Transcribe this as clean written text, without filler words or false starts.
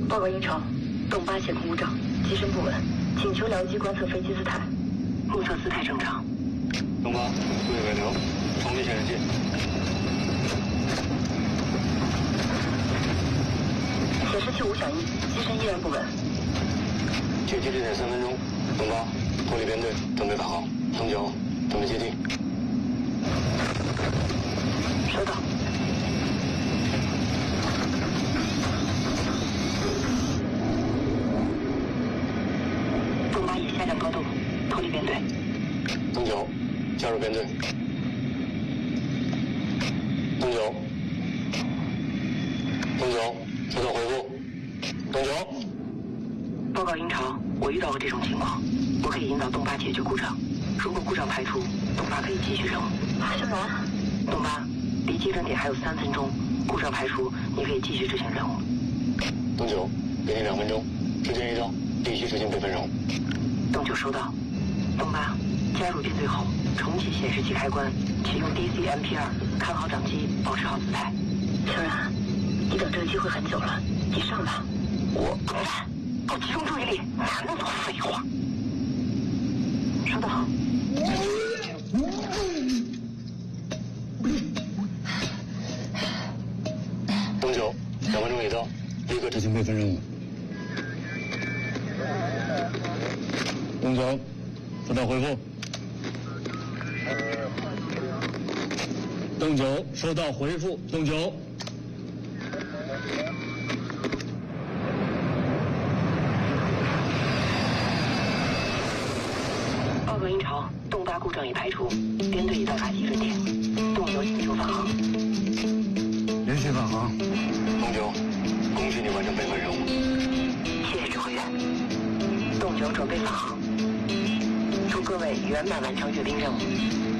报告英超，洞8前空故障，机身不稳，请求僚机观测飞机姿态。目测姿态正常。 洞8，注意尾流，重力显示器。 显示器无响应，机身依然不稳。 接机之前3分钟，洞8脱离编队，准备返航。洞9，准备接替。 收到。洞8已下降高度，脱离编队。 洞9，加入编队。洞9，收到回复。洞9， 报告英超，我遇到过这种情况，我可以引导洞8解决故障。如果故障排除，洞8可以继续任务。小然，洞8，离基准点还有3分钟，故障排除，你可以继续执行任务。 洞9，给你2分钟，时间一到，必须执行备份任务。 洞9收到。洞8，加入编队后，重启显示器开关，启用 DCMP2，看好掌机，保持好姿态。小然，你等这个机会很久了，你上吧。我滚蛋！给我集中注意力，哪那么多废话？收到。 洞9，2分钟已到，立刻执行备份任务。洞9，收到回复。洞9，收到回复。洞9。 报告英超，洞8故障已排除，编队已到达基准点，洞9请求返航。 允许返航。洞9，恭喜你完成备份任务。 谢谢指挥员。洞9准备返航，祝各位圆满完成阅兵任务。